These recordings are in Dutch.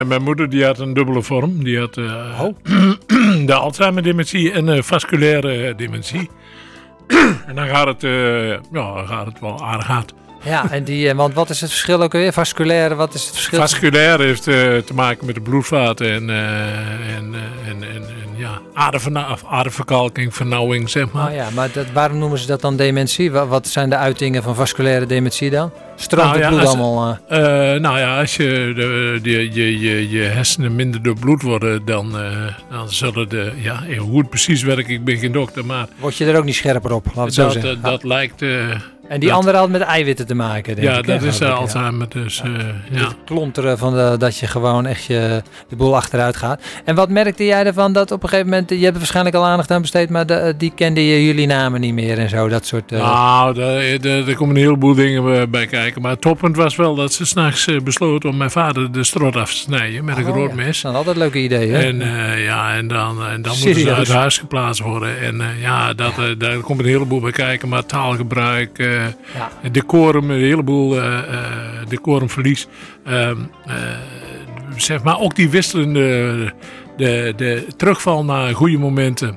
En mijn moeder die had een dubbele vorm. Die had de Alzheimer-dementie en de vasculaire dementie. En dan gaat het wel aardig hard. Ja, en want wat is het verschil ook weer? Vasculaire, wat is het verschil? Vasculair heeft te maken met de bloedvaten en aderverkalking, vernauwing, zeg maar. Oh ja, maar waarom noemen ze dat dan dementie? Wat zijn de uitingen van vasculaire dementie dan? Stroomt het bloed allemaal? Als je hersenen minder doorbloed worden, dan zullen hoe het precies werkt, ik ben geen dokter, maar... Word je er ook niet scherper op, laten we het zo zeggen. Dat lijkt... En die andere had met eiwitten te maken, denk ik. Ja, dat is Alzheimer. Dus, Het klonteren van dat je gewoon echt de boel achteruit gaat. En wat merkte jij ervan dat op een gegeven moment... Je hebt er waarschijnlijk al aandacht aan besteed, maar die kende jullie namen niet meer en zo, dat soort... er komen een heleboel dingen bij kijken. Maar het toppunt was wel dat ze 's nachts besloten om mijn vader de strot af te snijden met een groot mes. Dat zijn altijd leuke ideeën, hè? En dan moeten ze uit huis geplaatst worden. En daar komt een heleboel bij kijken, maar taalgebruik... decorum, een heleboel decorumverlies. Zeg maar ook die wisselende de terugval naar goede momenten.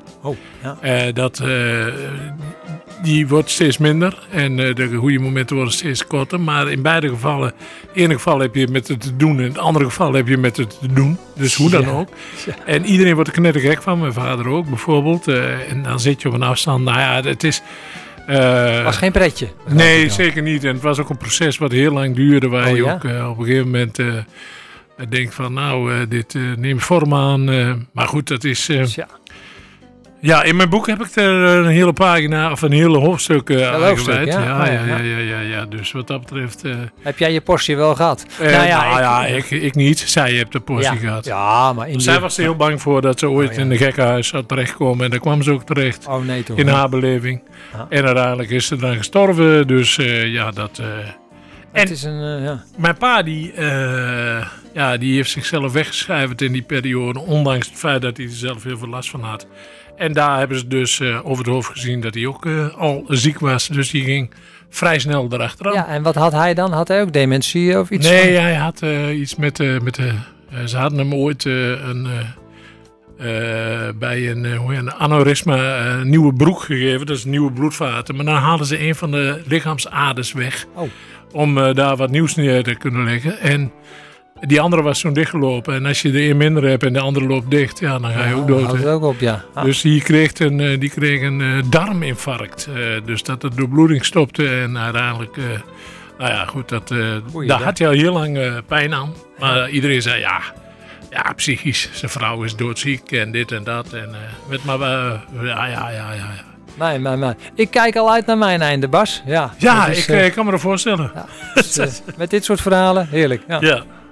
Die wordt steeds minder en de goede momenten worden steeds korter. Maar in beide gevallen, in het ene geval heb je met het te doen en in het andere geval heb je met het te doen. Dus hoe dan ook. Ja. En iedereen wordt er knettergek van, mijn vader ook bijvoorbeeld. En dan zit je op een afstand. Nou ja, het is... Het was geen pretje. Nee, zeker niet. En het was ook een proces wat heel lang duurde. Waar je ook op een gegeven moment denkt van dit neemt vorm aan. Maar goed, dat is... Ja, in mijn boek heb ik er een hele pagina of een hele hoofdstuk aan gewijd. Ja. Dus wat dat betreft... heb jij je portie wel gehad? Ik niet. Zij heeft de portie gehad. Ja, maar zij was er heel bang voor dat ze ooit in een gekkenhuis zou terechtkomen. En daar kwam ze ook terecht. Oh nee toch. In haar beleving. En uiteindelijk is ze dan gestorven. Dus dat... Het is een, Mijn pa die heeft zichzelf weggeschreven in die periode. Ondanks het feit dat hij er zelf heel veel last van had. En daar hebben ze dus over het hoofd gezien dat hij ook al ziek was. Dus die ging vrij snel erachteraan. Ja, en wat had hij dan? Had hij ook dementie of iets? Nee, hij had iets met ze hadden hem ooit bij een aneurysma een nieuwe broek gegeven. Dat is nieuwe bloedvaten. Maar dan haalden ze een van de lichaamsaders weg. Om daar wat nieuws neer te kunnen leggen. En die andere was toen dichtgelopen. En als je de een minder hebt en de andere loopt dicht, dan ga je ook dood. Dat ook op, ja. Dus die kreeg een darminfarct. Dus dat de doorbloeding stopte. En uiteindelijk, daar had hij al heel lang pijn aan. Maar iedereen zei, psychisch. Zijn vrouw is doodziek en dit en dat. En Nee. Ik kijk al uit naar mijn einde, Bas. Ik kan me dat voorstellen. Met dit soort verhalen, heerlijk. Ja.